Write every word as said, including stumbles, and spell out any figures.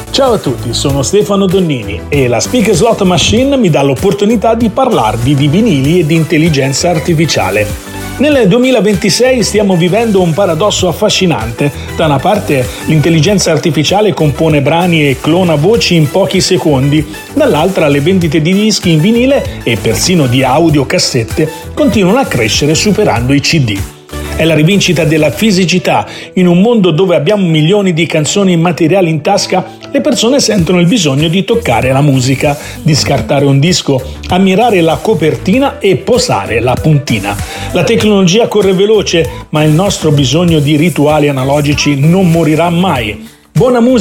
Ciao a tutti, sono Stefano Donnini e la Speaker Slot Machine mi dà l'opportunità di parlarvi di vinili e di intelligenza artificiale. Nel duemilaventisei stiamo vivendo un paradosso affascinante. Da una parte l'intelligenza artificiale compone brani e clona voci in pochi secondi, dall'altra le vendite di dischi in vinile e persino di audiocassette continuano a crescere superando i C D. È la rivincita della fisicità. In un mondo dove abbiamo milioni di canzoni immateriali in tasca, le persone sentono il bisogno di toccare la musica, di scartare un disco, ammirare la copertina e posare la puntina. La tecnologia corre veloce, ma il nostro bisogno di rituali analogici non morirà mai. Buona musica!